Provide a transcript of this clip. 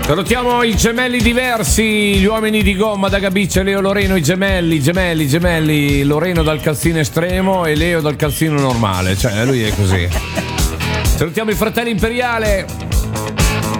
Salutiamo i gemelli diversi, gli uomini di gomma da Gabiccia, Leo Loreno, i gemelli, Loreno dal calzino estremo e Leo dal calzino normale, cioè lui è così. Salutiamo i fratelli Imperiale.